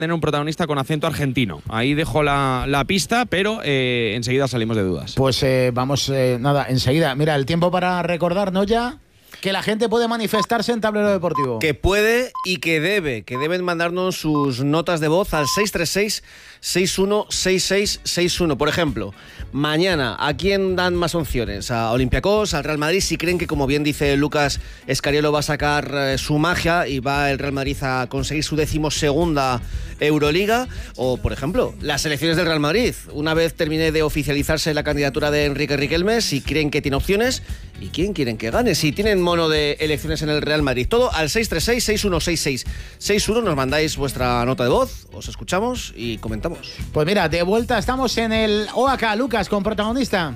tener un protagonista con acento argentino. Ahí dejo la pista, pero enseguida salimos de dudas. Pues vamos, enseguida. Mira, el tiempo para recordarnos ya que la gente puede manifestarse en Tablero Deportivo. Que puede y que deben mandarnos sus notas de voz al 636-616661. Por ejemplo, mañana, ¿a quién dan más opciones? ¿A Olympiacos, al Real Madrid? Si creen que, como bien dice Lucas Escariolo, va a sacar su magia y va el Real Madrid a conseguir su 12ª Euroliga. O, por ejemplo, las elecciones del Real Madrid. Una vez termine de oficializarse la candidatura de Enrique Riquelme, si creen que tiene opciones y quién quieren que gane. Si tienen mono de elecciones en el Real Madrid. Todo al 636-616661. Nos mandáis vuestra nota de voz, os escuchamos y comentamos. Pues mira, de vuelta estamos en el OAK, Lucas, con protagonista.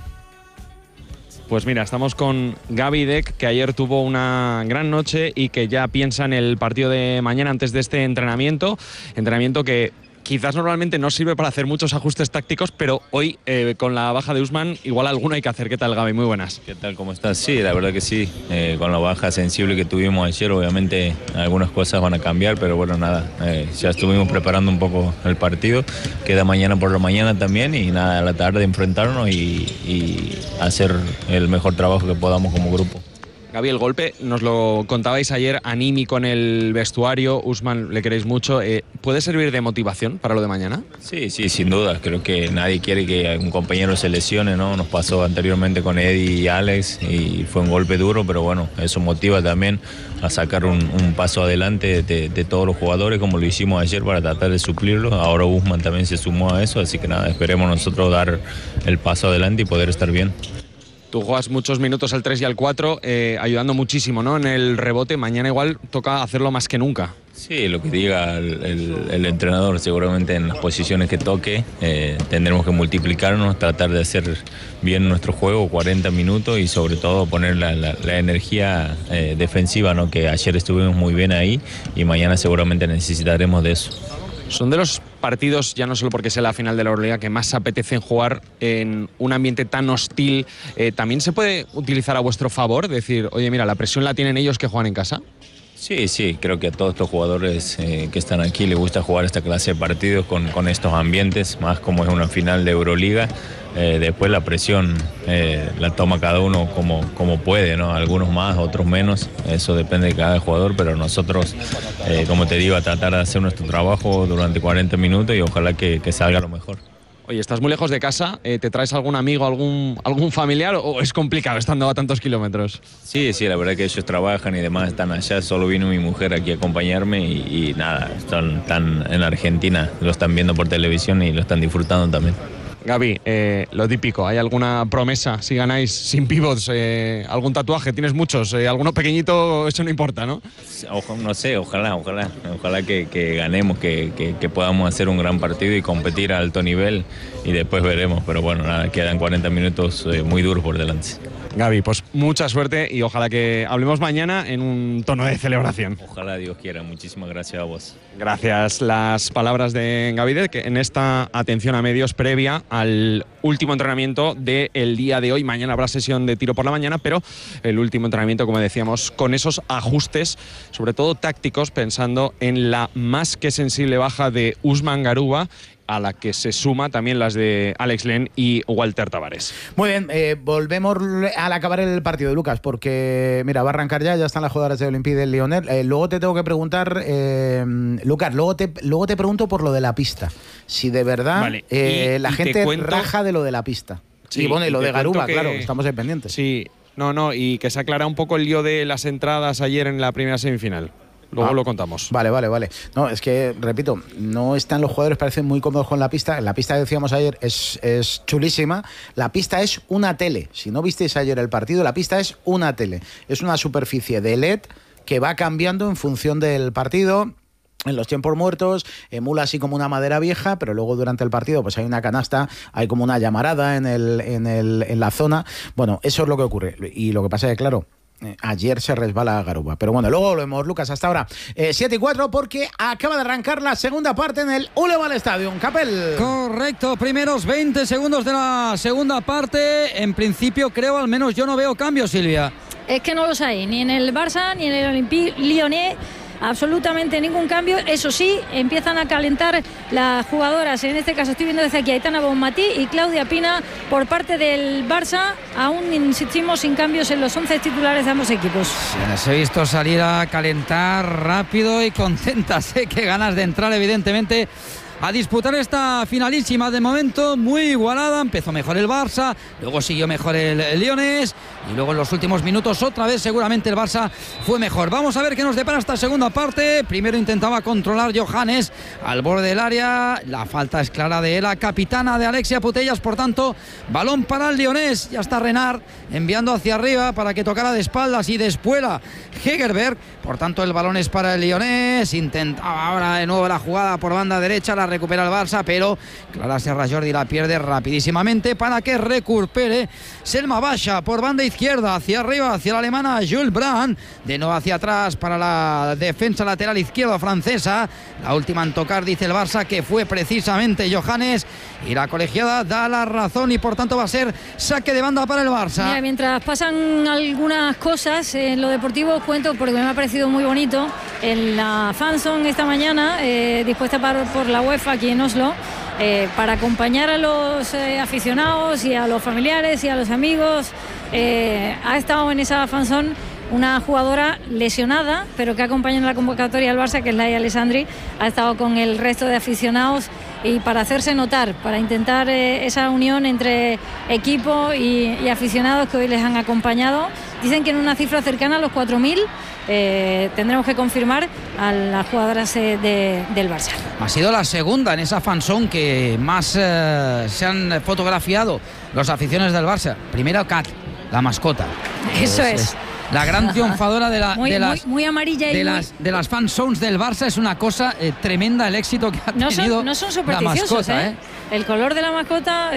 Pues mira, estamos con Gaby Deck, que ayer tuvo una gran noche y que ya piensa en el partido de mañana antes de este entrenamiento que quizás normalmente no sirve para hacer muchos ajustes tácticos, pero hoy con la baja de Usman igual alguno hay que hacer. ¿Qué tal, Gaby? Muy buenas. ¿Qué tal? ¿Cómo estás? Sí, la verdad que sí. Con la baja sensible que tuvimos ayer, obviamente algunas cosas van a cambiar, pero bueno, nada. Ya estuvimos preparando un poco el partido. Queda mañana por la mañana también y nada, a la tarde enfrentarnos y hacer el mejor trabajo que podamos como grupo. Gaby, el golpe, nos lo contabais ayer, anímico en el vestuario, Usman le queréis mucho, ¿puede servir de motivación para lo de mañana? Sí, sin duda, creo que nadie quiere que un compañero se lesione, ¿no? Nos pasó anteriormente con Eddie y Alex y fue un golpe duro, pero bueno, eso motiva también a sacar un paso adelante de todos los jugadores, como lo hicimos ayer para tratar de suplirlo. Ahora Usman también se sumó a eso, así que nada, esperemos nosotros dar el paso adelante y poder estar bien. Tú juegas muchos minutos al 3 y al 4, ayudando muchísimo, ¿no? En el rebote, mañana igual toca hacerlo más que nunca. Sí, lo que diga el entrenador, seguramente en las posiciones que toque tendremos que multiplicarnos, tratar de hacer bien nuestro juego, 40 minutos y sobre todo poner la energía defensiva, ¿no? Que ayer estuvimos muy bien ahí y mañana seguramente necesitaremos de eso. Son de los partidos, ya no solo porque sea la final de la Euroliga, que más apetecen jugar en un ambiente tan hostil. ¿También se puede utilizar a vuestro favor? Decir, oye, mira, la presión la tienen ellos que juegan en casa. Sí, creo que a todos estos jugadores que están aquí les gusta jugar esta clase de partidos con estos ambientes, más como es una final de Euroliga. Después la presión la toma cada uno como puede, ¿no? Algunos más, otros menos, eso depende de cada jugador, pero nosotros, como te digo, a tratar de hacer nuestro trabajo durante 40 minutos y ojalá que salga lo mejor. Oye, ¿estás muy lejos de casa? ¿Te traes algún amigo, algún familiar o es complicado estando a tantos kilómetros? Sí, la verdad que ellos trabajan y demás están allá, solo vino mi mujer aquí a acompañarme y nada, están en Argentina, lo están viendo por televisión y lo están disfrutando también. Gaby, lo típico, ¿hay alguna promesa si ganáis sin pivots? ¿Algún tatuaje? ¿Tienes muchos? ¿Alguno pequeñito? Eso no importa, ¿no? No sé, ojalá que ganemos, que podamos hacer un gran partido y competir a alto nivel y después veremos, pero bueno, nada, quedan 40 minutos muy duros por delante. Gaby, pues mucha suerte y ojalá que hablemos mañana en un tono de celebración. Ojalá Dios quiera, muchísimas gracias a vos. Gracias. Las palabras de Gaby Deck, que en esta atención a medios previa al último entrenamiento del día de hoy. Mañana habrá sesión de tiro por la mañana, pero el último entrenamiento, como decíamos, con esos ajustes, sobre todo tácticos, pensando en la más que sensible baja de Usman Garuba, a la que se suma también las de Alex Len y Walter Tavares. Muy bien, volvemos al acabar el partido, Lucas, porque mira, va a arrancar ya están las jugadoras de Olympique del Lyonnais. Luego te tengo que preguntar, Lucas, luego te pregunto por lo de la pista. Si de verdad vale, la gente raja de lo de la pista. Sí, y bueno, y lo de Garuba, claro, estamos ahí pendientes. Sí, no, y que se aclara un poco el lío de las entradas ayer en la primera semifinal. Luego lo contamos. Vale. No, es que, repito, no están los jugadores, parecen muy cómodos con la pista. La pista que decíamos ayer es chulísima. La pista es una tele. Si no visteis ayer el partido, la pista es una tele. Es una superficie de LED que va cambiando en función del partido. En los tiempos muertos emula así como una madera vieja, pero luego durante el partido pues hay una canasta, hay como una llamarada en la zona. Bueno, eso es lo que ocurre. Y lo que pasa es que, claro, ayer se resbala Garuba. Pero bueno, luego volvemos, Lucas, hasta ahora 7:04 porque acaba de arrancar la segunda parte en el Ulleval Stadium. Capel. Correcto, primeros 20 segundos de la segunda parte. En principio creo, al menos yo no veo cambios, Silvia. Es que no los hay, ni en el Barça ni en el Olympique Lyonnais. absolutamente ningún cambio. Eso sí, empiezan a calentar las jugadoras, en este caso estoy viendo desde aquí Aitana Bonmatí y Claudia Pina por parte del Barça, aún insistimos sin cambios en los 11 titulares de ambos equipos. Les he visto salir a calentar rápido y contentas, qué ganas de entrar evidentemente a disputar esta finalísima. De momento muy igualada, empezó mejor el Barça, luego siguió mejor el Leones y luego en los últimos minutos otra vez seguramente el Barça fue mejor. Vamos a ver qué nos depara esta segunda parte. Primero intentaba controlar Johannes al borde del área, la falta es clara de la capitana de Alexia Putellas, por tanto balón para el Leones. Ya está Renard enviando hacia arriba para que tocara de espaldas y de espuela Hegerberg, por tanto el balón es para el Leones. Intentaba ahora de nuevo la jugada por banda derecha, la recupera el Barça, pero Clara Serra Jordi la pierde rapidísimamente para que recupere Selma Basha por banda izquierda, hacia arriba, hacia la alemana Jules Brand, de nuevo hacia atrás para la defensa lateral izquierda francesa. La última en tocar, dice el Barça, que fue precisamente Johannes, y la colegiada da la razón y por tanto va a ser saque de banda para el Barça. Mira, mientras pasan algunas cosas en lo deportivo, os cuento porque me ha parecido muy bonito en la fanzone esta mañana, dispuesta por la UEFA aquí en Oslo, para acompañar a los aficionados y a los familiares y a los amigos. Ha estado en esa fanzone una jugadora lesionada, pero que acompaña en la convocatoria al Barça, que es Laia Alessandri. Ha estado con el resto de aficionados y para hacerse notar, para intentar esa unión entre equipo y aficionados que hoy les han acompañado. Dicen que en una cifra cercana a los 4.000. Tendremos que confirmar a las jugadoras del Barça. Ha sido la segunda en esa fanzone que más se han fotografiado los aficionados del Barça. Primero Kat, la mascota. Eso es. La gran triunfadora muy amarilla y de las fanzones del Barça. Es una cosa tremenda el éxito que ha tenido no son supersticiosos, la mascota, El color de la mascota,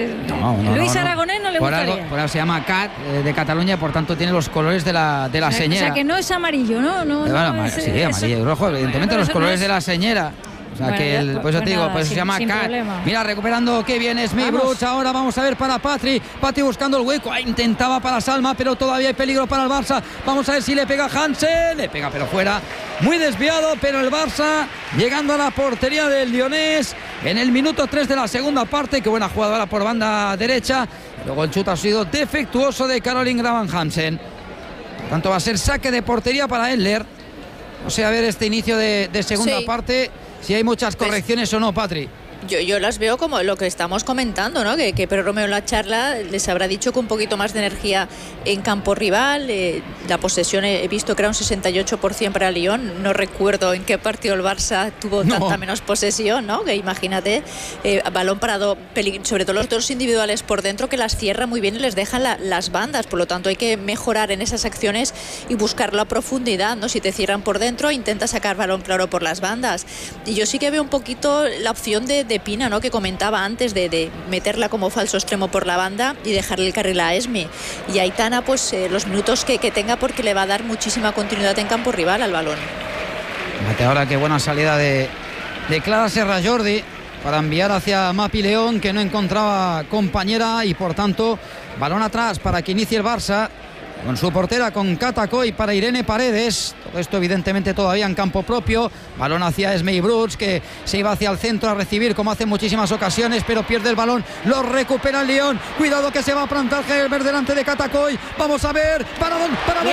Luis Aragonés no le gustaría. Por algo se llama Cat de Cataluña, por tanto tiene los colores de la señera. O sea que no es amarillo, ¿no? Sí, amarillo y rojo, evidentemente los colores de la señera. O sea, bueno, pues te digo, pues se llama Kat. Mira, recuperando que bien Smith Brooks. Ahora vamos a ver para Patri buscando el hueco. Intentaba para Salma, pero todavía hay peligro para el Barça. Vamos a ver si le pega Hansen. Le pega, pero fuera. Muy desviado, pero el Barça llegando a la portería del Lyonés en el minuto 3 de la segunda parte. Qué buena jugadora por banda derecha. Luego el chute ha sido defectuoso de Caroline Graban Hansen. Por tanto, va a ser saque de portería para Edler. O sea, a ver este inicio de segunda parte. Si hay muchas correcciones o no, Patri. Yo las veo como lo que estamos comentando, ¿no? Que Pedro Romeo en la charla les habrá dicho que un poquito más de energía en campo rival. La posesión he visto que era un 68% para Lyon. No recuerdo en qué partido el Barça tuvo tanta menos posesión, ¿no? Que imagínate, balón parado, sobre todo los dos individuales por dentro, que las cierra muy bien y les dejan las bandas. Por lo tanto, hay que mejorar en esas acciones y buscar la profundidad, ¿no? Si te cierran por dentro, intenta sacar balón claro por las bandas. Y yo sí que veo un poquito la opción de Pina, ¿no? Que comentaba antes de meterla como falso extremo por la banda y dejarle el carril a Esme. Y Aitana, pues los minutos que tenga, porque le va a dar muchísima continuidad en campo rival al balón. Fíjate ahora qué buena salida de Clara Serra Jordi para enviar hacia Mapi León, que no encontraba compañera, y por tanto balón atrás para que inicie el Barça con su portera, con Catacoy, para Irene Paredes. Todo esto evidentemente todavía en campo propio. Balón hacia Esme Brooks, que se iba hacia el centro a recibir, como hace en muchísimas ocasiones, pero pierde el balón. Lo recupera el León. Cuidado que se va a plantar Hegerberg delante de Catacoy. Vamos a ver. Paradón.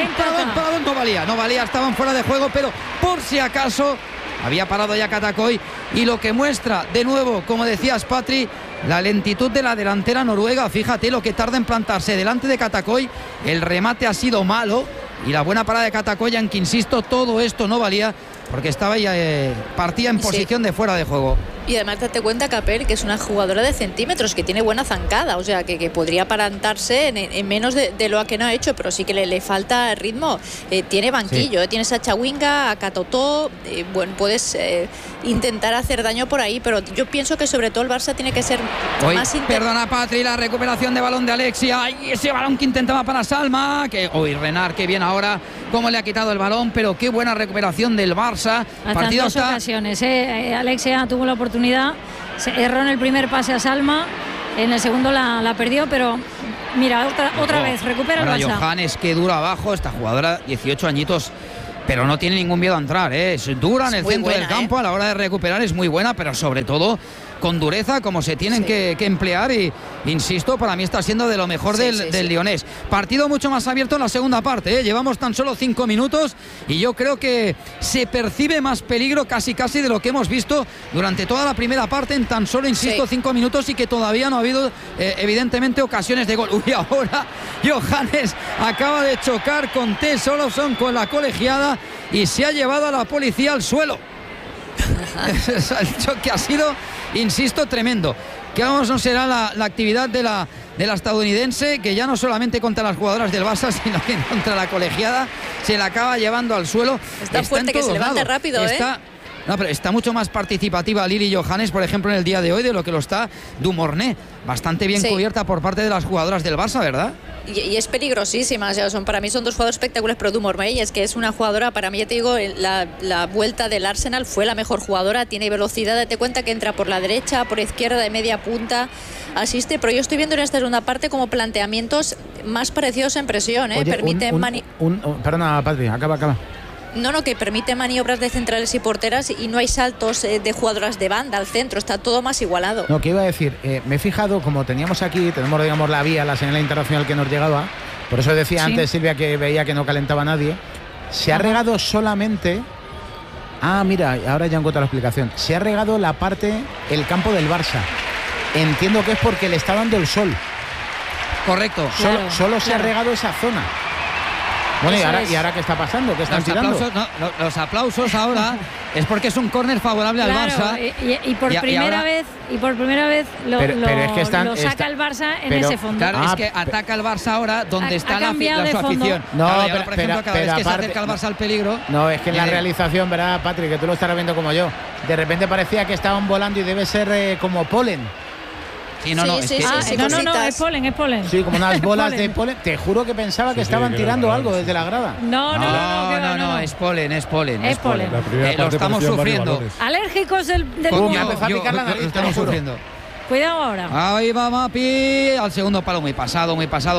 No valía, estaban fuera de juego, pero por si acaso había parado ya Catacoy. Y lo que muestra de nuevo, como decías, Patri, la lentitud de la delantera noruega. Fíjate lo que tarda en plantarse delante de Catacoy. El remate ha sido malo y la buena parada de Catacoy, aunque insisto, todo esto no valía porque estaba ya partía en posición de fuera de juego. Y además date cuenta, Capel, que es una jugadora de centímetros, que tiene buena zancada, o sea, que podría parantarse en menos de lo que no ha hecho, pero sí que le falta ritmo. Tiene banquillo, tienes a Chawinga, a Catotó, bueno, puedes intentar hacer daño por ahí, pero yo pienso que sobre todo el Barça tiene que ser más... Perdona, Patri, la recuperación de balón de Alexia, y ese balón que intentaba para Salma, Renard, que bien ahora, cómo le ha quitado el balón, pero qué buena recuperación del Barça. Hasta en dos ocasiones, Alexia tuvo la oportunidad, se erró en el primer pase a Salma, en el segundo la perdió, pero mira, otra vez recupera el Barça. Johannes, que dura abajo, esta jugadora, 18 añitos, pero no tiene ningún miedo a entrar, ¿eh? Es dura en el centro del campo, a la hora de recuperar es muy buena, pero sobre todo con dureza, como se tienen que emplear, y insisto, para mí está siendo de lo mejor del Lyonés. Partido mucho más abierto en la segunda parte, ¿eh? Llevamos tan solo 5 minutos y yo creo que se percibe más peligro casi de lo que hemos visto durante toda la primera parte en tan solo, insisto, 5 minutos, y que todavía no ha habido evidentemente ocasiones de gol. Uy, ahora Johannes acaba de chocar con Tess Olofsson con la colegiada y se ha llevado a la policía al suelo. El choque ha sido, insisto, tremendo. Que vamos, no será la actividad de la estadounidense, que ya no solamente contra las jugadoras del Barça, sino que contra la colegiada se la acaba llevando al suelo. Está fuerte, que se levante rápido, No, pero está mucho más participativa Lili Johannes, por ejemplo, en el día de hoy, de lo que lo está Dumornay. Bastante bien cubierta por parte de las jugadoras del Barça, ¿verdad? Y es peligrosísima, o sea, para mí son dos jugadores espectaculares, pero Dumornay es que es una jugadora, para mí, ya te digo, la vuelta del Arsenal fue la mejor jugadora, tiene velocidad, date cuenta que entra por la derecha, por izquierda, de media punta, asiste, pero yo estoy viendo en esta segunda parte como planteamientos más parecidos en presión, Oye, permiten perdona, Patri, acaba. No, que permite maniobras de centrales y porteras, y no hay saltos de jugadoras de banda al centro, está todo más igualado. No, que iba a decir, me he fijado, como tenemos, digamos, la vía, la señal internacional que nos llegaba, por eso decía antes Silvia que veía que no calentaba nadie, se ha regado solamente... mira, ahora ya encuentro la explicación. Se ha regado el campo del Barça. Entiendo que es porque le está dando el sol. Correcto. Solo se ha regado esa zona. Bueno, ¿y ahora qué está pasando? ¿Qué están tirando? Los aplausos ahora es porque es un córner favorable al Barça. Y por primera vez lo saca el Barça en ese fondo. Claro, es que ataca el Barça ahora donde está su afición. No, claro, por ejemplo, cada vez que se acerca el Barça al peligro... No, es que en la realización, ¿verdad, Patrick? Que tú lo estarás viendo como yo. De repente parecía que estaban volando y debe ser como polen. Sí, no, es polen. Sí, como unas bolas de polen. Te juro que pensaba que estaban tirando algo desde la grada. No, es polen. Lo estamos sufriendo. Alérgicos del empezó a picar la nariz, estamos sufriendo. Cuidado ahora. Ahí va Mapi, al segundo palo, muy pasado.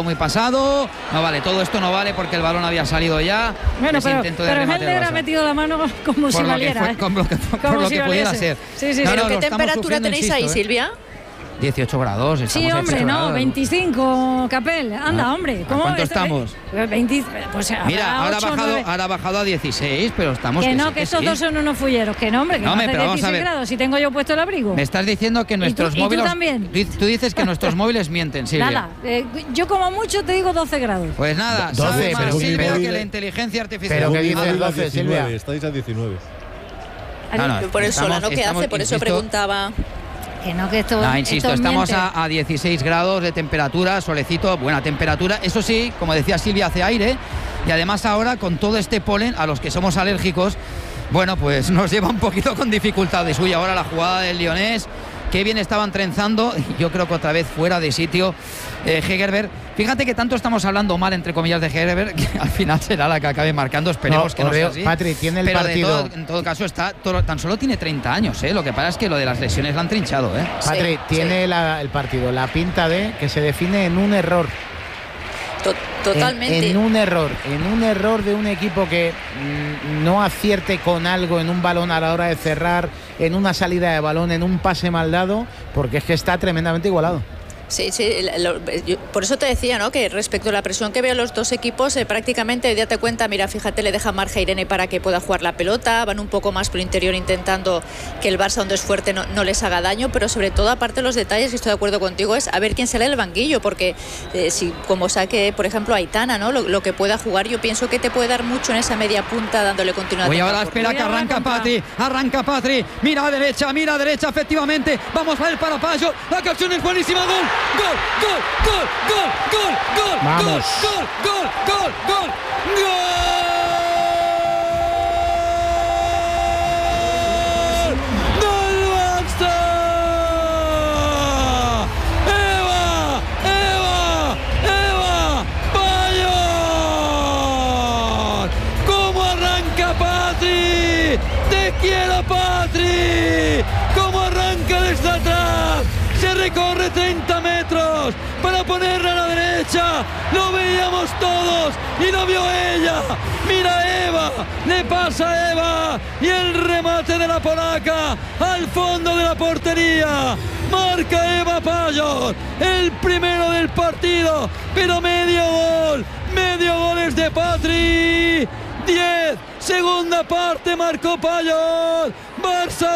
No vale, todo esto no vale porque el balón había salido ya. Bueno, pero Helder ha metido la mano como si valiera. Por lo que pudiera ser. Sí. ¿Pero qué temperatura tenéis ahí, Silvia? 18 grados. Sí, hombre, no, 25, Capel. Anda, hombre. ¿Cuánto estamos? 20, pues mira, ahora ha bajado a 16, pero estamos... Que esos dos son unos fulleros. Que no, hombre, que no hace 16 grados. Si tengo yo puesto el abrigo. Me estás diciendo que nuestros móviles... ¿Y tú también? Tú dices que nuestros móviles mienten, Silvia. Nada, yo como mucho te digo 12 grados. Pues nada, 12, más Silvia que la inteligencia artificial. Pero ¿qué dices 12, Silvia? Estáis a 19. Por el solano que hace, por eso preguntaba... Insisto, estamos a 16 grados de temperatura, solecito, buena temperatura. Eso sí, como decía Silvia, hace aire. Y además ahora, con todo este polen, a los que somos alérgicos, bueno, pues nos lleva un poquito con dificultades. Uy, ahora la jugada del Lyonés. Qué bien estaban trenzando. Yo creo que otra vez fuera de sitio Hegerberg. Fíjate que tanto estamos hablando mal, entre comillas, de Hegerberg, que al final será la que acabe marcando. Esperemos que no sea así. Patri, tiene el partido. En todo caso, tan solo tiene 30 años. Lo que pasa es que lo de las lesiones la han trinchado. Patri, tiene el partido la pinta de que se define en un error. Totalmente. En un error de un equipo que no acierte con algo en un balón a la hora de cerrar, en una salida de balón, en un pase mal dado, porque es que está tremendamente igualado. Sí, por eso te decía, ¿no?, que respecto a la presión que veo los dos equipos, prácticamente, date cuenta, mira, fíjate, le deja margen a Irene para que pueda jugar la pelota, van un poco más por el interior intentando que el Barça, donde es fuerte, no les haga daño, pero sobre todo, aparte de los detalles, que estoy de acuerdo contigo, es a ver quién sale del banquillo, porque si como saque, por ejemplo, Aitana, ¿no?, lo que pueda jugar, yo pienso que te puede dar mucho en esa media punta, dándole continuidad. Oye, ahora espera que arranca Patri, mira a derecha, efectivamente, vamos a ver para Payo, la ocasión es buenísima, gol. Vamos. Gol. Eva Payo. ¿Cómo arranca Patri? Te quiero, Patri. ¿Cómo arranca desde atrás? Se recorre 30 metros para ponerla a la derecha. Lo veíamos todos y lo vio ella. Mira Eva, le pasa a Eva y el remate de la polaca al fondo de la portería. Marca Eva Pajor, el primero del partido, pero medio gol es de Patri. 10, segunda parte, marcó Pajor. Barça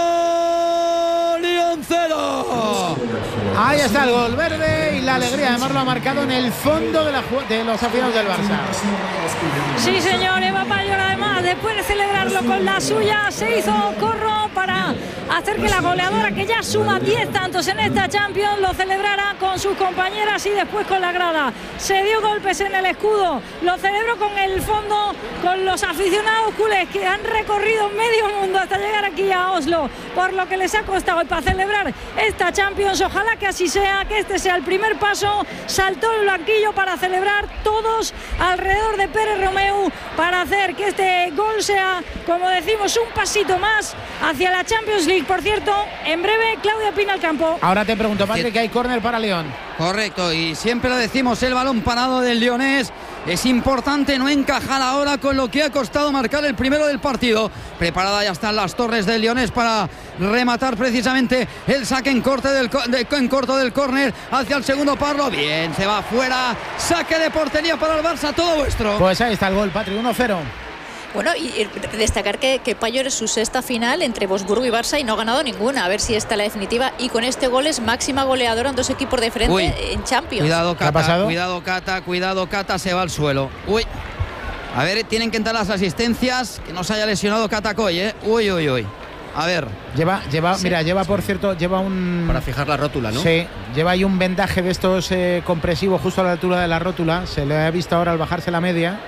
1, Lyon 0. Ahí está el gol verde y la alegría, además lo ha marcado en el fondo de los aficionados del Barça. Sí, señor, Eva Pajor, además, después de celebrarlo con la suya, se hizo corro para hacer que la goleadora, que ya suma 10 tantos en esta Champions, lo celebrara con sus compañeras y después con la grada. Se dio golpes en el escudo, lo celebró con el fondo, con los aficionados culés que han recorrido medio mundo hasta llegar aquí a Oslo, por lo que les ha costado. Y para celebrar esta Champions, ojalá que así sea, que este sea el primer paso. Saltó el blanquillo para celebrar todos alrededor de Pérez Romeu, para hacer que este gol sea, como decimos, un pasito más hacia la Champions League. Por cierto, en breve Claudia Pina al campo. Ahora te pregunto, Patrick, que hay córner para León. Correcto, y siempre lo decimos, el balón parado del leonés. Es importante no encajar ahora con lo que ha costado marcar el primero del partido. Preparada ya están las torres del leonés para rematar precisamente el saque en corto del córner hacia el segundo palo. Bien, se va fuera. Saque de portería para el Barça, todo vuestro. Pues ahí está el gol, Patrick, 1-0. Bueno, y destacar que Pajor es su sexta final entre Wolfsburgo y Barça y no ha ganado ninguna. A ver si esta es la definitiva. Y con este gol es máxima goleadora en dos equipos de frente en Champions. Cuidado, Cata, ¿qué ha pasado? Cuidado, Cata, se va al suelo. Uy. A ver, tienen que entrar las asistencias. Que no se haya lesionado Cata Coy, ¿eh? Uy. A ver. Lleva, por cierto, lleva un... Para fijar la rótula, ¿no? Sí, lleva ahí un vendaje de estos compresivos justo a la altura de la rótula. Se le ha visto ahora al bajarse la media.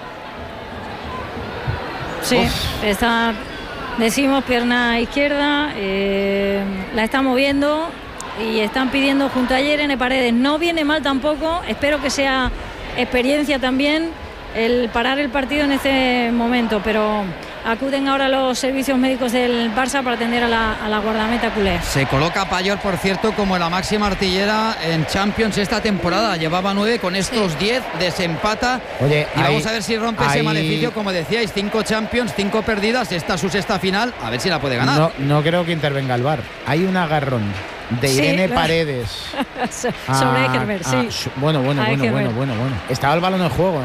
Sí, está, decimos, pierna izquierda, la está moviendo y están pidiendo junto a Irene Paredes. No viene mal tampoco, espero que sea experiencia también el parar el partido en este momento, pero acuden ahora los servicios médicos del Barça para atender a la guardameta culé. Se coloca Pajor, por cierto, como la máxima artillera en Champions esta temporada. Llevaba 9, con estos 10 desempata. Oye, y vamos a ver si rompe ese maleficio, como decíais, 5 Champions, 5 perdidas. Esta es su sexta final, a ver si la puede ganar. No creo que intervenga el VAR. Hay un agarrón de Irene Paredes sobre Egerberg, sí. Bueno. Estaba el balón en juego,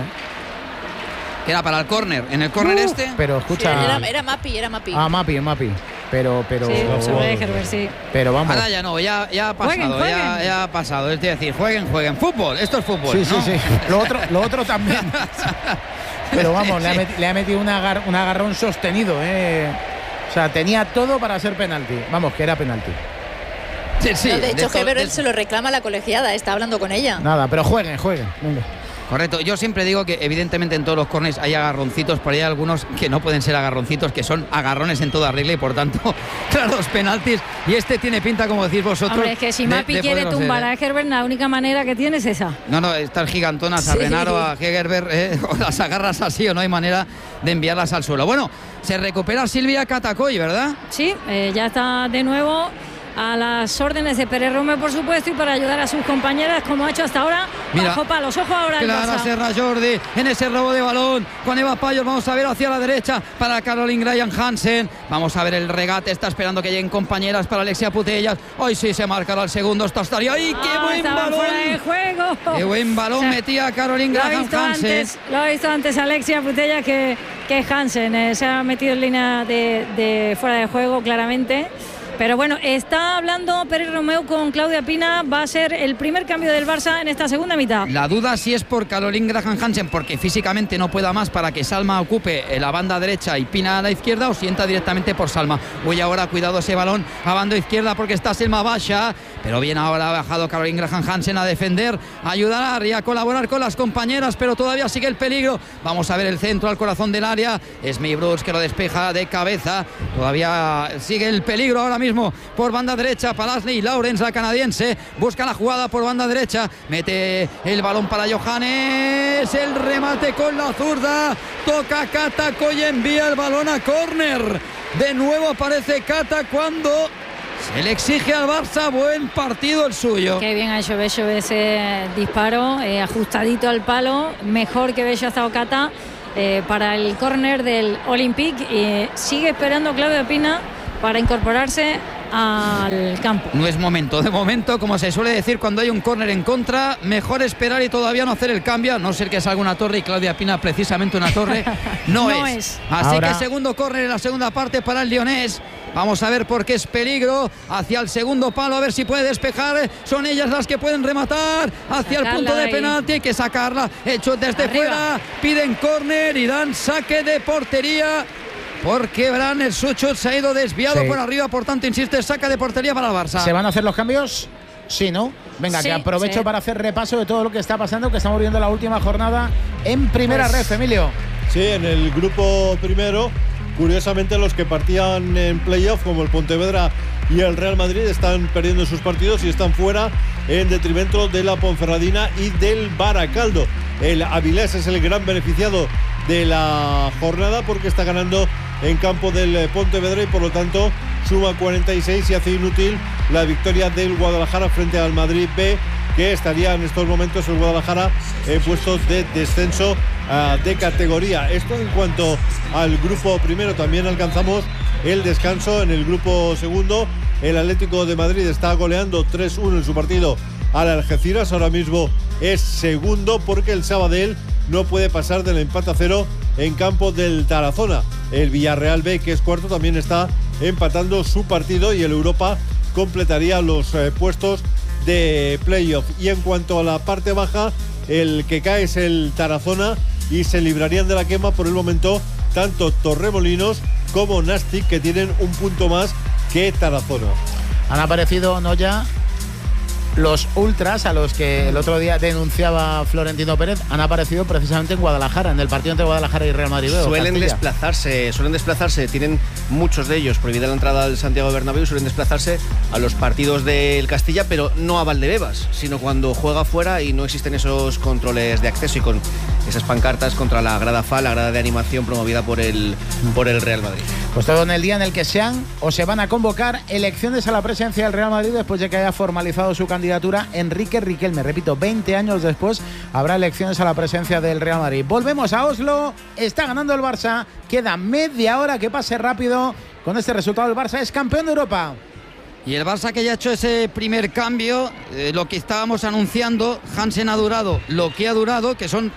Que era para el córner, en el córner Pero escucha, sí, era Mapi. Ah, Mapi. Pero sí, sobre Egerberg, sí. Pero vamos. Ahora ya no, ya ha pasado, jueguen. Ya ha pasado. Es decir, jueguen. Fútbol, esto es fútbol. Sí, ¿no? sí. Lo otro también. Pero vamos, le ha metido un agarrón sostenido, O sea, tenía todo para ser penalti. Vamos, que era penalti. Sí, no, de hecho, Egerberg se lo reclama a la colegiada, está hablando con ella. Nada, pero jueguen. Venga. Correcto, yo siempre digo que evidentemente en todos los córners hay agarroncitos, pero hay algunos que no pueden ser agarroncitos, que son agarrones en toda regla y por tanto, claros penaltis. Y este tiene pinta, como decís vosotros. Hombre, es que si Mapi quiere tumbar a Egerberg, la única manera que tiene es esa. No, estas gigantonas a Renaro, a Egerberg, o las agarras así o no hay manera de enviarlas al suelo. Bueno, se recupera Silvia Cata Coy, ¿verdad? Sí, ya está de nuevo a las órdenes de Pérez Romeu, por supuesto, y para ayudar a sus compañeras, como ha hecho hasta ahora. Mira, bajo palos, ojo ahora el Clara Barça. Serra Jordi en ese robo de balón con Eva Pajor. Vamos a ver hacia la derecha para Caroline Graham Hansen. Vamos a ver el regate, está esperando que lleguen compañeras para Alexia Putellas. Hoy sí se marcará el segundo, esta estaría. ¡Ay, qué buen balón! Fuera de juego. ¡Qué buen balón metía Caroline Graham Hansen! Lo ha visto antes Alexia Putellas que Hansen. Se ha metido en línea de fuera de juego, claramente. Pero bueno, está hablando Pérez Romeu con Claudia Pina. Va a ser el primer cambio del Barça en esta segunda mitad. La duda si es por Caroline Graham Hansen, porque físicamente no pueda más para que Salma ocupe la banda derecha y Pina a la izquierda, o sienta directamente por Salma. Voy ahora, cuidado ese balón a banda izquierda porque está Selma Basha. Pero bien, ahora ha bajado Caroline Graham Hansen a defender, a ayudar y a colaborar con las compañeras, pero todavía sigue el peligro. Vamos a ver el centro al corazón del área. Es May Brooks que lo despeja de cabeza. Todavía sigue el peligro ahora mismo por banda derecha para Ashley Lawrence, la canadiense. Busca la jugada por banda derecha. Mete el balón para Johannes. El remate con la zurda. Toca Cata Coy, envía el balón a córner. De nuevo aparece Cata cuando Se le exige al Barça, buen partido el suyo. Qué bien ha hecho Bello ese disparo, ajustadito al palo, mejor que Bello hasta Ocata para el córner del Olympique. Sigue esperando Claudia Pina para incorporarse al campo. No es momento, de momento, como se suele decir cuando hay un córner en contra, mejor esperar y todavía no hacer el cambio, a no ser que salga una torre, y Claudia Pina precisamente una torre no es. Así Ahora, que segundo córner en la segunda parte para el Lyonés. Vamos a ver por qué es peligro hacia el segundo palo, a ver si puede despejar. Son ellas las que pueden rematar hacia el punto de penalti. Hay que sacarla, hecho desde fuera. Piden córner y dan saque de portería, porque Bran, el Suchut, se ha ido desviado por arriba, por tanto, insiste, saca de portería para el Barça. ¿Se van a hacer los cambios? Sí, ¿no? Venga, Sí, que aprovecho sí. para hacer repaso de todo lo que está pasando, que estamos viendo la última jornada en primera red, Emilio. Sí, en el grupo primero, curiosamente los que partían en playoff, como el Pontevedra y el Real Madrid, están perdiendo sus partidos y están fuera en detrimento de la Ponferradina y del Baracaldo. El Avilés es el gran beneficiado de la jornada porque está ganando en campo del Pontevedra y por lo tanto suma 46 y hace inútil la victoria del Guadalajara frente al Madrid B, que estaría en estos momentos el Guadalajara en puestos de descenso de categoría. Esto en cuanto al grupo primero. También alcanzamos el descanso en el grupo segundo. El Atlético de Madrid está goleando 3-1 en su partido al Algeciras. Ahora mismo es segundo porque el Sabadell no puede pasar del empate a 0 en campo del Tarazona. El Villarreal B, que es cuarto, también está empatando su partido y el Europa completaría los puestos de playoff. Y en cuanto a la parte baja, el que cae es el Tarazona y se librarían de la quema por el momento tanto Torremolinos como Nastic, que tienen un punto más que Tarazona. Han aparecido, ¿no, ya? Los ultras a los que el otro día denunciaba Florentino Pérez han aparecido precisamente en Guadalajara, en el partido entre Guadalajara y Real Madrid. Suelen desplazarse, tienen muchos de ellos prohibida la entrada al Santiago Bernabéu, suelen desplazarse a los partidos del Castilla, pero no a Valdebebas, sino cuando juega fuera y no existen esos controles de acceso y con esas pancartas contra la grada FA, la grada de animación promovida por el Real Madrid. Pues todo en el día en el que sean o se van a convocar elecciones a la presidencia del Real Madrid después de que haya formalizado su candidatura Enrique Riquelme. Repito, 20 años después habrá elecciones a la presidencia del Real Madrid. Volvemos a Oslo, está ganando el Barça, queda media hora, que pase rápido. Con este resultado el Barça es campeón de Europa. Y el Barça, que ya ha hecho ese primer cambio, lo que estábamos anunciando, Hansen ha durado lo que ha durado, que son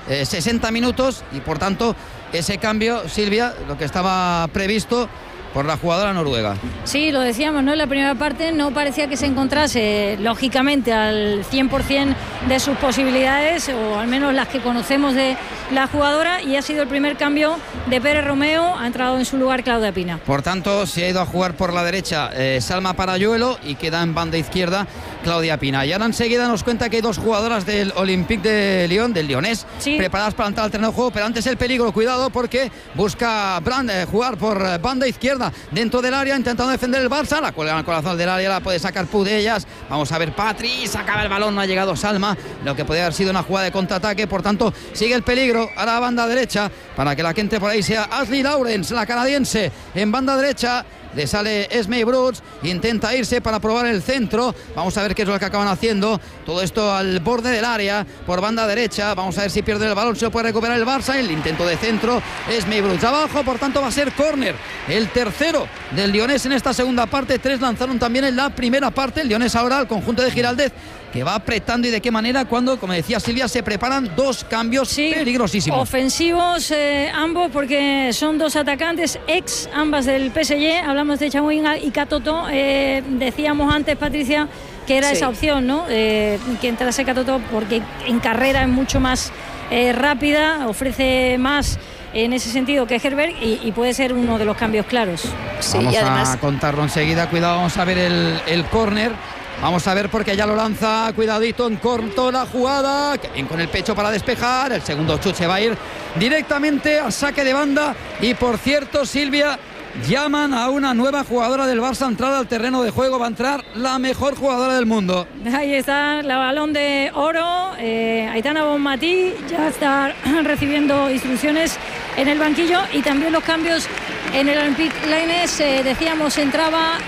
60 minutos, y por tanto ese cambio, Silvia, lo que estaba previsto por la jugadora noruega. Sí, lo decíamos, ¿no? En la primera parte no parecía que se encontrase, lógicamente, al 100% de sus posibilidades, o al menos las que conocemos de la jugadora, y ha sido el primer cambio de Pérez Romeo. Ha entrado en su lugar Claudia Pina. Por tanto, se ha ido a jugar por la derecha Salma Parayuelo, y queda en banda izquierda Claudia Pina. Y ahora enseguida nos cuenta que hay dos jugadoras del Olympique de Lyon, del Lyonés, sí, preparadas para entrar al terreno de juego, pero antes el peligro, cuidado, porque busca Brand jugar por banda izquierda dentro del área, intentando defender el Barça, la cuelga al corazón del área, la puede sacar Pudellas. Vamos a ver, Patri, sacaba el balón, no ha llegado Salma, lo que podría haber sido una jugada de contraataque. Por tanto, sigue el peligro a la banda derecha, para que la que entre por ahí sea Ashley Lawrence, la canadiense, en banda derecha. Le sale Esme Brooks, intenta irse para probar el centro. Vamos a ver qué es lo que acaban haciendo. Todo esto al borde del área, por banda derecha. Vamos a ver si pierde el balón, se lo puede recuperar el Barça. El intento de centro, Esme Brooks abajo, por tanto va a ser córner. El tercero del Lyonés en esta segunda parte. 3 lanzaron también en la primera parte. El Lyonés ahora, el conjunto de Giraldez, que va apretando, y de qué manera, cuando, como decía Silvia, se preparan dos cambios peligrosísimos. Ofensivos ambos, porque son dos atacantes ambas del PSG. Hablamos de Chamuín y Katoto. Decíamos antes, Patricia, que era esa opción, ¿no? Que entrase Katoto, porque en carrera es mucho más rápida, ofrece más en ese sentido que Herberg, y puede ser uno de los cambios claros. Sí, vamos y además a contarlo enseguida. Cuidado, vamos a ver el córner. Vamos a ver, porque ya lo lanza, cuidadito, en corto la jugada, que bien con el pecho para despejar. El segundo chut se va a ir directamente a saque de banda. Y por cierto, Silvia, llaman a una nueva jugadora del Barça a entrar al terreno de juego. Va a entrar la mejor jugadora del mundo. Ahí está, la balón de oro, Aitana Bonmatí ya está recibiendo instrucciones en el banquillo. Y también los cambios en el Olympique Lyonnais. Decíamos, entraba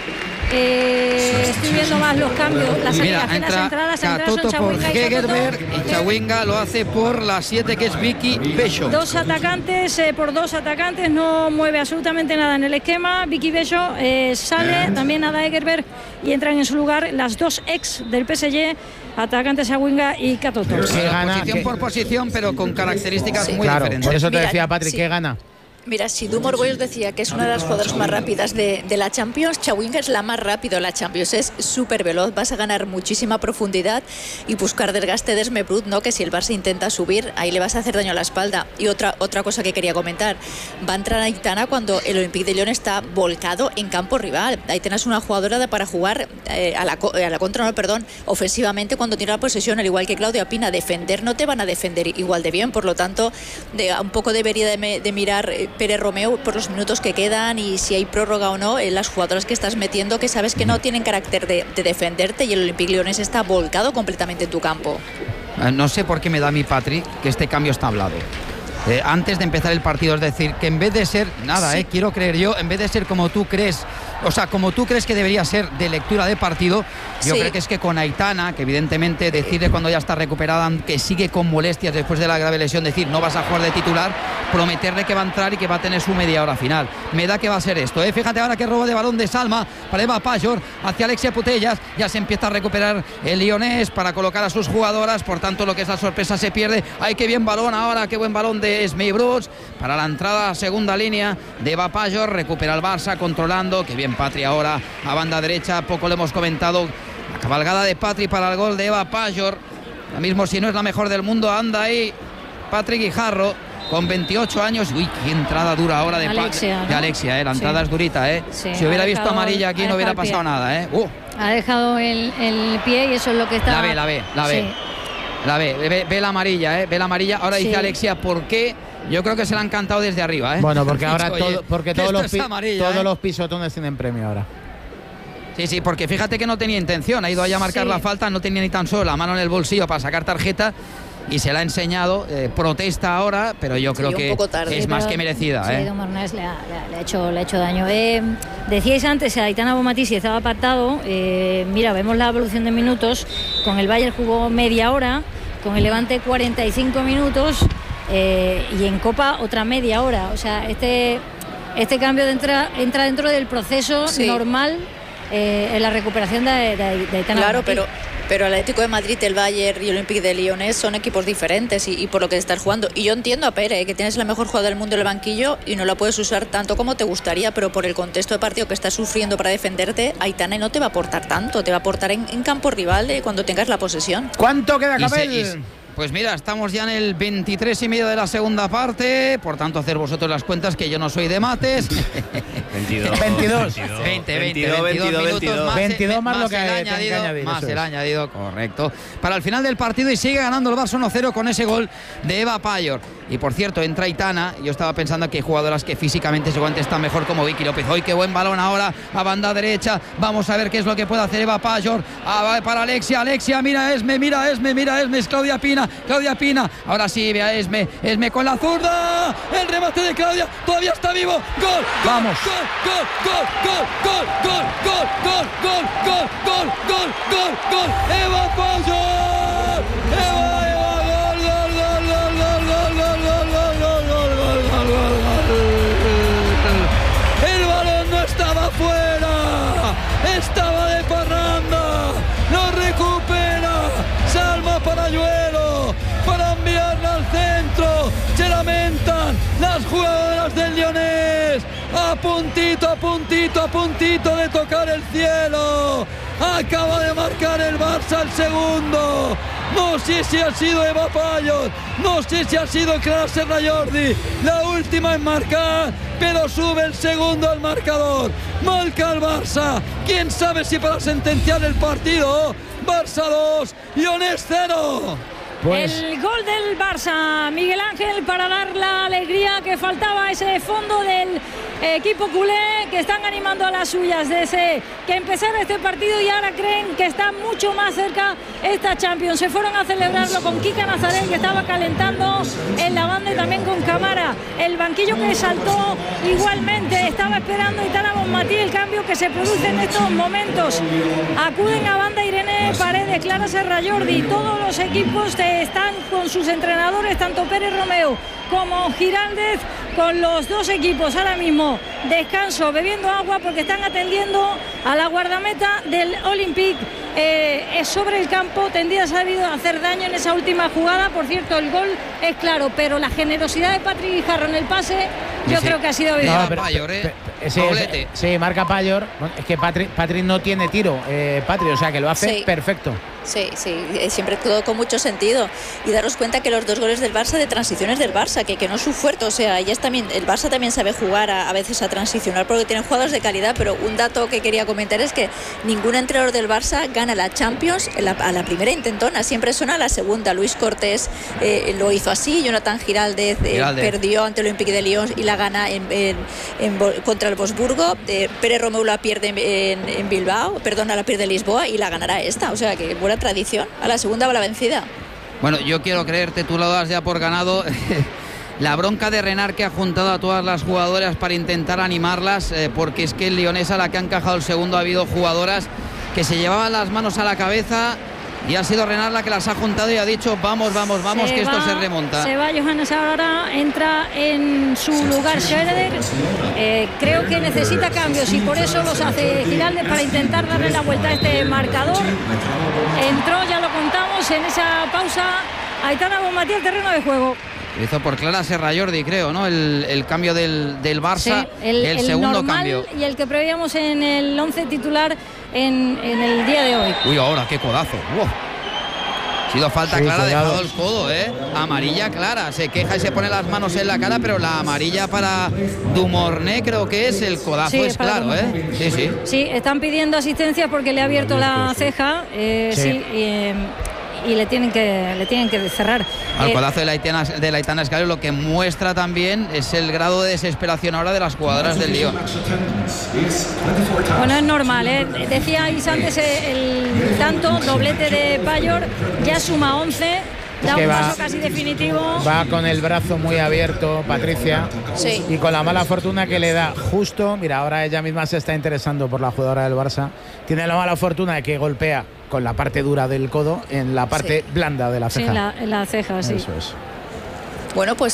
Estoy viendo más los cambios, las Mira, alineaciones, entra entradas Catoto son por Chawinga y Hegerberg Catoto. y Chawinga lo hace por la 7, que es Vicky Bello. Dos atacantes, por dos atacantes, no mueve absolutamente nada en el esquema. Vicky Bello sale, también Ada Hegerberg, y entran en su lugar las dos ex del PSG, atacantes Chawinga y Catoto. Posición por posición, pero con características muy claro, diferentes. por eso te Mira, decía, Patrick, sí. ¿qué gana? Mira, si Dumor Boyos decía que es una de las jugadoras más rápidas de la Champions, Chawinga es la más rápida de la Champions, es súper veloz, vas a ganar muchísima profundidad y buscar desgaste de Esme Brut, ¿no? Que si el Barça intenta subir, ahí le vas a hacer daño a la espalda. Y otra cosa que quería comentar, va a entrar Aitana cuando el Olympique de Lyon está volcado en campo rival. Aitana es una jugadora para jugar a la contra, no, perdón, ofensivamente cuando tiene la posesión, al igual que Claudia Pina. Defender no te van a defender igual de bien, por lo tanto, un poco debería de mirar Pérez Romeu por los minutos que quedan y si hay prórroga o no, las jugadoras que estás metiendo, que sabes que no tienen carácter de defenderte, y el Olympique Lyonnais está volcado completamente en tu campo. No sé por qué me da a mí, Patrick, que este cambio está hablado. Antes de empezar el partido, es decir, que en vez de ser, quiero creer yo, en vez de ser como tú crees, o sea, como tú crees que debería ser de lectura de partido, yo creo que es que con Aitana, que evidentemente decirle cuando ya está recuperada que sigue con molestias después de la grave lesión, decir no vas a jugar de titular, prometerle que va a entrar y que va a tener su media hora final. Me da que va a ser esto, Fíjate ahora que robo de balón de Salma para Eva Pajor hacia Alexia Putellas, ya se empieza a recuperar el Lyonnais para colocar a sus jugadoras, por tanto lo que es la sorpresa se pierde. ¡Ay, qué bien balón ahora, qué buen balón de Esme Brut para la entrada a segunda línea de Eva Pajor! Recupera el Barça controlando, que bien Patri ahora a banda derecha, poco lo hemos comentado, la cabalgada de Patri para el gol de Eva Pajor. Ahora mismo, si no es la mejor del mundo, anda ahí Patri Guijarro con 28 años. Uy, qué entrada dura ahora de Alexia, ¿no? De Alexia, la entrada es durita, Sí, si hubiera visto amarilla aquí no hubiera pasado nada, Ha dejado el pie y eso es lo que está... La ve. Sí. La ve la amarilla, ve la amarilla. Ahora dice Alexia, ¿por qué? Yo creo que se la han cantado desde arriba, Bueno, porque ahora Oye, todos amarilla, los pisotones tienen premio ahora. Sí, porque fíjate que no tenía intención, ha ido allá a marcar la falta, no tenía ni tan solo la mano en el bolsillo para sacar tarjeta y se la ha enseñado, protesta ahora, pero yo creo que es más que merecida. Sí, Don Marnés le ha hecho daño. Decíais antes, Aitana Bonmatí si estaba apartado, mira, vemos la evolución de minutos, con el Bayern jugó media hora, con el Levante 45 minutos y en Copa otra media hora, o sea, este cambio entra dentro del proceso normal en la recuperación de Aitana. Claro, Bonmatí. pero el Atlético de Madrid, el Bayern y el Olympique de Lyonnais son equipos diferentes y por lo que estás jugando. Y yo entiendo a Pere, que tienes la mejor jugadora del mundo en el banquillo y no la puedes usar tanto como te gustaría, pero por el contexto de partido que estás sufriendo para defenderte, Aitana no te va a aportar tanto, te va a aportar en campo rival cuando tengas la posesión. ¿Cuánto queda, Capel? Pues mira, estamos ya en el 23 y medio de la segunda parte, por tanto hacer vosotros las cuentas, que yo no soy de mates. 22 22 más lo que el añadido, más el añadido, correcto. Para el final del partido y sigue ganando el Barça 1-0 con ese gol de Eva Pajor. Y por cierto, entra Aitana. Yo estaba pensando que hay jugadoras que físicamente seguramente están mejor, como Vicky López. ¡Hoy qué buen balón ahora a banda derecha! Vamos a ver qué es lo que puede hacer Eva Pajor. Para Alexia, mira Esme, es Claudia Pina. Ahora sí, ve a Esme con la zurda. El remate de Claudia, todavía está vivo. ¡Gol! ¡Vamos! ¡Gol! ¡Eva Pajor! El balón no estaba fuera, estaba de parranda, lo recupera Salma Parayuelo para enviarla al centro. Se lamentan las jugadoras del Lyonnais, a puntito de tocar el cielo. Acaba de marcar el Barça el segundo. No sé si ha sido Eva Pajor, no sé si ha sido Clara Serra Jordi la última en marcar, pero sube el segundo al marcador. Marca el Barça, quién sabe si para sentenciar el partido. Barça 2, Lyonnais 0. Pues... El gol del Barça, Miguel Ángel, para dar la alegría que faltaba, ese fondo del equipo culé, que están animando a las suyas desde que empezara este partido y ahora creen que está mucho más cerca esta Champions. Se fueron a celebrarlo con Kika Nazaré, que estaba calentando en la banda, y también con Camara. El banquillo que saltó igualmente, estaba esperando Aitana Bonmatí el cambio que se produce en estos momentos. Acuden a banda Irene Paredes, Clara Serrallordi, todos los equipos están con sus entrenadores, tanto Pérez Romeo como Giraldez, con los dos equipos ahora mismo descanso, bebiendo agua, porque están atendiendo a la guardameta del Olympique sobre el campo. Tendría sabido hacer daño en esa última jugada. Por cierto, el gol es claro, pero la generosidad de Patrick Guijarro en el pase, yo creo que ha sido bien. Sí, marca Payor. Es que Patrick no tiene tiro, Patrick, o sea que lo hace perfecto. Sí, siempre todo con mucho sentido. Y daros cuenta que los dos goles del Barça de transiciones del Barça, que no es su fuerte. O sea, el Barça también sabe jugar a veces a transicionar, porque tienen jugadores de calidad. Pero un dato que quería comentar es que ningún entrenador del Barça gana la Champions a la primera intentona, siempre suena a la segunda. Luis Cortés lo hizo así, Jonathan Giraldez perdió ante el Olympique de Lyon y la gana contra el Wolfsburgo. Pérez Romeu la pierde en Bilbao, la pierde en Lisboa, y la ganará esta. O sea que buena tradición, a la segunda va la vencida. Bueno, yo quiero creerte, tú lo das ya por ganado. La bronca de Renard, que ha juntado a todas las jugadoras para intentar animarlas, porque es que el Leonesa, la que ha encajado el segundo, ha habido jugadoras que se llevaban las manos a la cabeza, y ha sido Renard la que las ha juntado y ha dicho vamos, que esto se remonta. Se va Johannes ahora, entra en su lugar Schröder. Creo que necesita cambios y por eso los hace Giraldez, para intentar darle la vuelta a este marcador. Entró, ya lo contamos, en esa pausa Aitana Bonmatí al terreno de juego. Hizo por Clara Serrallordi, creo, ¿no? El cambio del Barça, sí, el segundo normal cambio. Y el que prevíamos en el 11 titular en el día de hoy. Uy, ahora, qué codazo. ¡Wow! Ha sido falta clara, ha dejado el codo, amarilla clara. Se queja y se pone las manos en la cara, pero la amarilla para Dumornay creo que es, el codazo es claro, Sí. Sí, están pidiendo asistencia porque le ha abierto la ceja, y le tienen que cerrar. Al codazo de la Aitana Escalero, lo que muestra también es el grado de desesperación ahora de las jugadoras del Lyon. Bueno, es normal, Decíais antes el tanto, doblete de Payor, ya suma 11. Da un paso casi definitivo. Va con el brazo muy abierto, Patricia. Sí. Y con la mala fortuna que le da justo. Mira, ahora ella misma se está interesando por la jugadora del Barça. Tiene la mala fortuna de que golpea con la parte dura del codo en la parte blanda de la ceja. Sí, en la ceja, sí. Eso es. Bueno, pues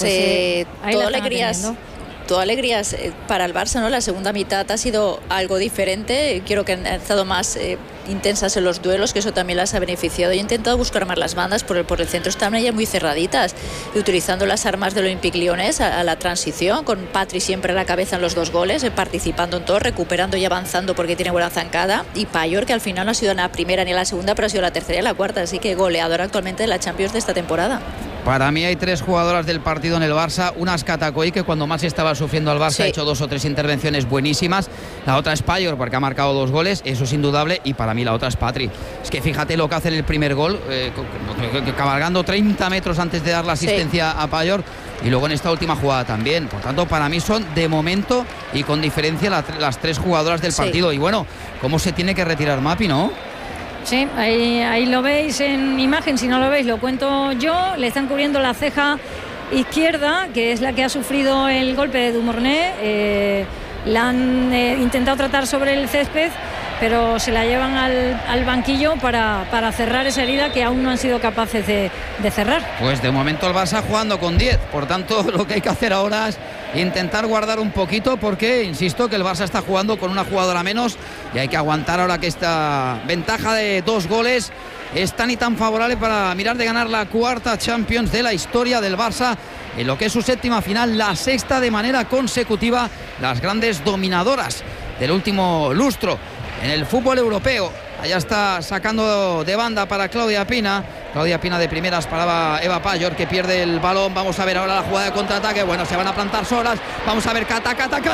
todo alegrías para el Barça, ¿no? La segunda mitad ha sido algo diferente. Quiero que han estado más intensas en los duelos, que eso también las ha beneficiado. Yo he intentado buscar más las bandas por el centro, estaban ya muy cerraditas, y utilizando las armas del Olympique Lyonnais a la transición, con Patri siempre a la cabeza en los dos goles, participando en todo, recuperando y avanzando porque tiene buena zancada, y Payor, que al final no ha sido en la primera ni en la segunda, pero ha sido la tercera y la cuarta, así que goleadora actualmente de la Champions de esta temporada. Para mí hay tres jugadoras del partido en el Barça. Una es Catacoy, que cuando más estaba sufriendo al Barça ha hecho 2 o 3 intervenciones buenísimas. La otra es Payor, porque ha marcado 2 goles, eso es indudable. Y para mí la otra es Patri. Es que fíjate lo que hace en el primer gol, cabalgando 30 metros antes de dar la asistencia a Payor. Y luego en esta última jugada también. Por tanto, para mí son de momento y con diferencia las 3 jugadoras del partido. Y bueno, cómo se tiene que retirar Mapi, ¿no? Sí, ahí lo veis en imagen, si no lo veis lo cuento yo. Le están cubriendo la ceja izquierda, que es la que ha sufrido el golpe de Dumornay. La han intentado tratar sobre el césped, pero se la llevan al banquillo para cerrar esa herida que aún no han sido capaces de cerrar. Pues de momento el Barça jugando con 10, por tanto lo que hay que hacer ahora es intentar guardar un poquito, porque insisto que el Barça está jugando con una jugadora menos y hay que aguantar ahora que esta ventaja de 2 goles es tan y tan favorable para mirar de ganar la 4ª Champions de la historia del Barça, en lo que es su 7ª final, la 6ª de manera consecutiva, las grandes dominadoras del último lustro. en el fútbol europeo. Allá está sacando de banda para Claudia Pina. Claudia Pina de primeras para Eva Payor, que pierde el balón. Vamos a ver ahora la jugada de contraataque. Bueno, se van a plantar solas. Vamos a ver Cata